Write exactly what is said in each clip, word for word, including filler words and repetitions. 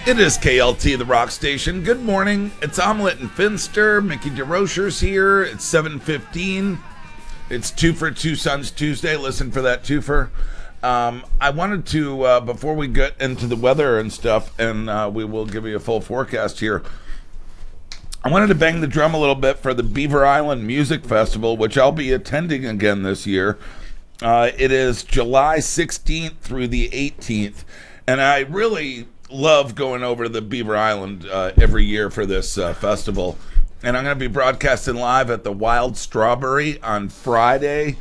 It is K L T, the rock station. Good morning. It's Omelette and Finster. Mickey DeRocher's here. It's seven fifteen. It's Two for Two Sons Tuesday. Listen for that twofer. Um, I wanted to, uh, before we get into the weather and stuff, and uh, we will give you a full forecast here, I wanted to bang the drum a little bit for the Beaver Island Music Festival, which I'll be attending again this year. Uh, it is July sixteenth through the eighteenth, and I really love going over to the Beaver Island uh, every year for this uh, festival. And I'm going to be broadcasting live at the Wild Strawberry on Friday,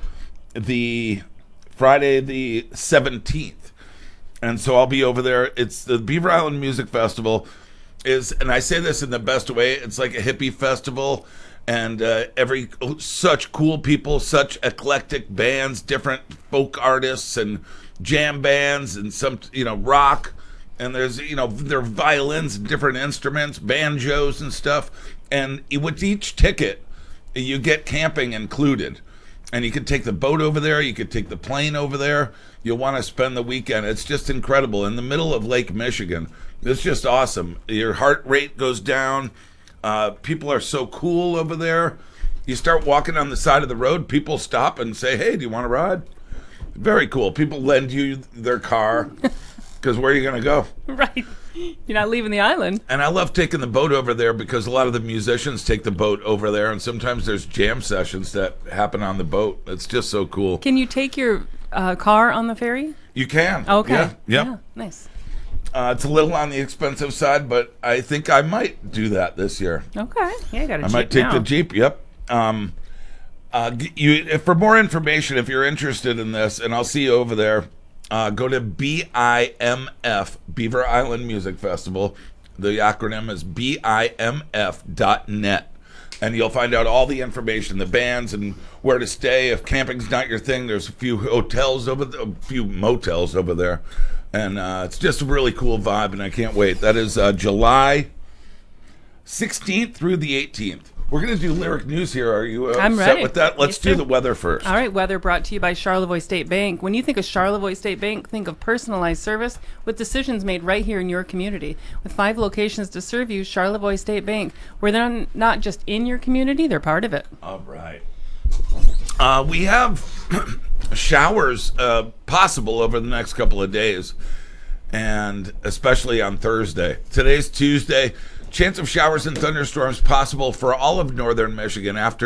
the Friday the seventeenth. And so I'll be over there. It's the Beaver Island Music Festival is, and I say this in the best way, it's like a hippie festival, and uh, every such cool people, such eclectic bands, different folk artists and jam bands and some, you know, rock. And there's, you know, there are violins and different instruments, banjos and stuff. And with each ticket, you get camping included. And you can take the boat over there. You could take the plane over there. You'll want to spend the weekend. It's just incredible. In the middle of Lake Michigan. It's just awesome. Your heart rate goes down. Uh, people are so cool over there. You start walking on the side of the road. People stop and say, hey, do you want to ride? Very cool. People lend you their car. Because where are you going to go? Right. You're not leaving the island. And I love taking the boat over there because a lot of the musicians take the boat over there, and sometimes there's jam sessions that happen on the boat. It's just so cool. Can you take your uh, car on the ferry? You can. Okay. Yeah. Yep. Yeah, nice. Uh, it's a little on the expensive side, but I think I might do that this year. Okay. Yeah, you got a I Jeep might take now. the Jeep. Yep. Um, uh, you, if, for more information, if you're interested in this, and I'll see you over there, Uh, go to B I M F, Beaver Island Music Festival. The acronym is B I M F dot net. And you'll find out all the information, the bands and where to stay. If camping's not your thing, there's a few hotels over there, a few motels over there. And uh, it's just a really cool vibe, and I can't wait. That is uh, July sixteenth through the eighteenth. We're going to do lyric news here. Are you uh, I'm set ready. with that? Let's Yes, do sir. the weather first. All right, weather brought to you by Charlevoix State Bank. When you think of Charlevoix State Bank, think of personalized service with decisions made right here in your community. With five locations to serve you, Charlevoix State Bank, where they're not just in your community, they're part of it. All right. Uh, we have showers uh, possible over the next couple of days, and especially on Thursday. Today's Tuesday. Chance of showers and thunderstorms possible for all of northern Michigan after